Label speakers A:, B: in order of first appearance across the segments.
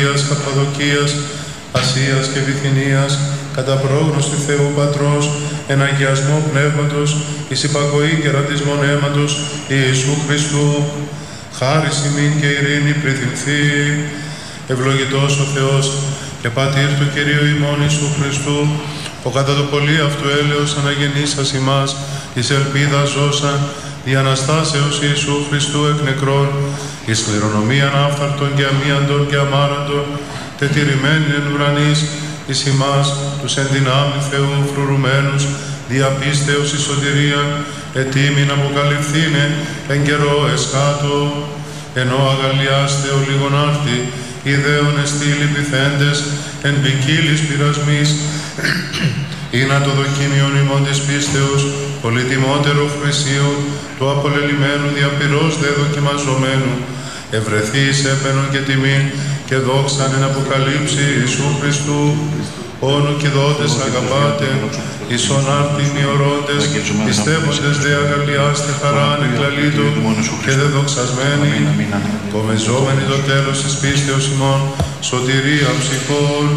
A: Ανατολίας, Καππαδοκίας, Ασίας και Βυθινίας, κατά πρόγνωστη Θεού Πατρός, εν αγιασμό πνεύματος, εις υπακοή και ρατισμόν αίματος Ιησού Χριστού, χάρις ημίν και ειρήνη πληθυνθεί. Ευλογητός ο Θεός και Πατήρ του Κυρίου ημών Ιησού Χριστού, ο κατά το πολύ αυτού έλεος αναγεννήσας ημάς, εις ελπίδας ζώσαν, δι' Αναστάσεως Ιησού Χριστού εκ νεκρών, εις κληρονομίαν άφθαρτον και αμίαντον και αμάραντον, τετηρημένην εν ουρανής, εις ημάς τους εν δυνάμει Θεού φρουρουμένους, διαπίστεως εις σωτηρίαν, ετήμην αποκαλυφθήνε εν καιρό εσκάτω, ενώ αγαλιάστε ο λίγον άρτη, ιδέων εστί λυπηθέντες εν ποικίλης πειρασμής, είναι το δοκίμιον ημών της πίστεως, πολυτιμότερο χρυσίων, του απολελειμμένου διαπυρός δε δοκιμαζομένου, ευρεθείς έπαινον και τιμήν και δόξαν εν αποκαλύψει Ιησού Χριστού, όνου και δότες αγαπάτε, εις ον άρτην οι ορόντες, πιστεύοντες δε αγαλιάστε χαράν εκλαλήτω και δε δοξασμένοι, κομεζόμενοι το τέλος της πίστεως ημών, σωτηρία ψυχών.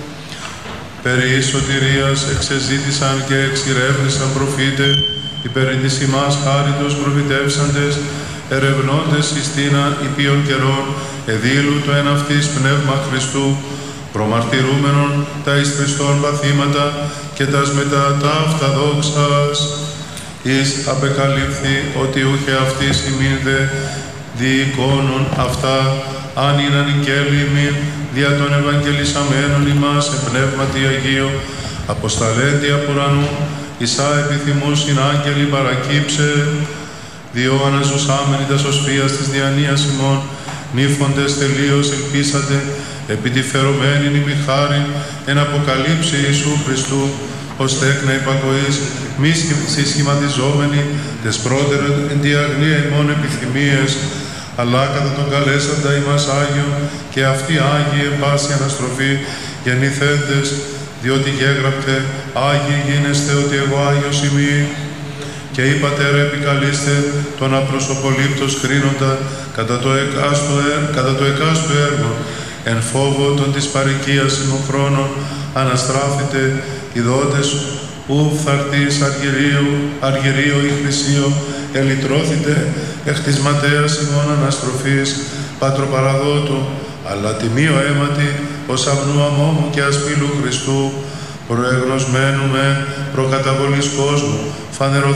A: Περί σωτηρίας εξεζήτησαν και εξηρεύνησαν προφήτε, υπέρ της ημάς χάριτος προφητεύσαντες, ερευνώντες εις τίναν υπείων καιρών, εδήλου το εν αυτής πνεύμα Χριστού, προμαρτυρούμενον τα εις Χριστόν παθήματα και τας μετά τα αυτά δόξας, εις απεκαλύφθη ότι ούχε αυτής ημίν δε διεικόνων αυτά, αν είναι ανικέλη ημίν δια των Ευαγγελισαμένων ημάς εν πνεύματι Αγίο, αποσταλέντη απ' ουρανού, εισά επιθυμούς συνάγγελοι παρακύψε, διό αναζωσάμενοι τα σωσφίας της διανοίας ημών, νύφοντες τελείως ελπίσατε, επί τη φερωμένη ημιχάριν εν αποκαλύψει Ιησού Χριστού, ως τέκνα υπακοής, μη συσχηματιζόμενοι, τες πρώτερον εν τη αγνία ημών επιθυμίες, αλλά κατά τον καλέσαντα ημάς Άγιον και αυτοί Άγιοι εν πάση αναστροφή γεννηθέντες, διότι γέγραπτε Άγιοι γίνεστε ότι εγώ Άγιος ημί. Και είπατε ρε επικαλείστε τον απροσωπολήπτος κρίνοντα κατά το εκάστο έργο, εν φόβο των της παροικίας ημοχρόνων αναστράφητε ειδότες ου φθαρτής αργυρίο ή χρυσίο, ελυτρώθητε εκ της ματέας ημών αναστροφής πατροπαραδότου, αλλά τιμίο αίματι ως αυνού αμόμου και ασπίλου Χριστού, προεγνωσμένου με προκαταβολής κόσμου, φανερωθούν